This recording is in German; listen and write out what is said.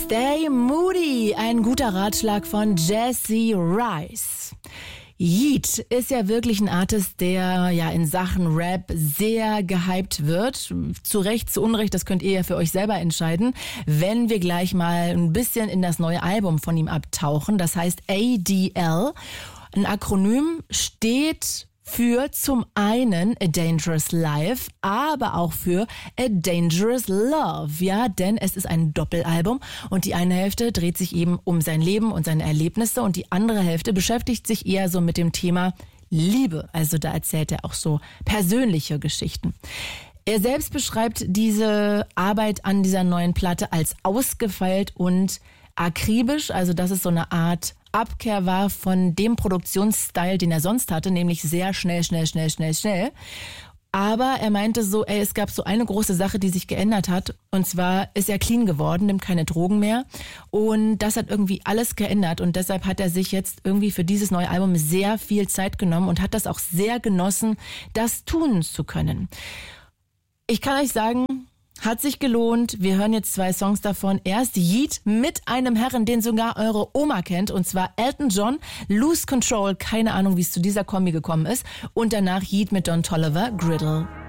Stay Moody, ein guter Ratschlag von Jesse Rice. Yeat ist ja wirklich ein Artist, der ja in Sachen Rap sehr gehypt wird. Zu Recht, zu Unrecht, das könnt ihr ja für euch selber entscheiden. Wenn wir gleich mal ein bisschen in das neue Album von ihm abtauchen, das heißt ADL. Ein Akronym steht für zum einen A Dangerous Life, aber auch für A Dangerous Love. Ja, denn es ist ein Doppelalbum und die eine Hälfte dreht sich eben um sein Leben und seine Erlebnisse und die andere Hälfte beschäftigt sich eher so mit dem Thema Liebe. Also da erzählt er auch so persönliche Geschichten. Er selbst beschreibt diese Arbeit an dieser neuen Platte als ausgefeilt und akribisch, also dass es so eine Art Abkehr war von dem Produktionsstyle, den er sonst hatte, nämlich sehr schnell. Aber er meinte so, es gab so eine große Sache, die sich geändert hat. Und zwar ist er clean geworden, nimmt keine Drogen mehr. Und das hat irgendwie alles geändert. Und deshalb hat er sich jetzt irgendwie für dieses neue Album sehr viel Zeit genommen und hat das auch sehr genossen, das tun zu können. Ich kann euch sagen, hat sich gelohnt. Wir hören jetzt 2 Songs davon. Erst Yeat mit einem Herren, den sogar eure Oma kennt. Und zwar Elton John, Lose Control. Keine Ahnung, wie es zu dieser Kombi gekommen ist. Und danach Yeat mit Don Toliver, Griddle.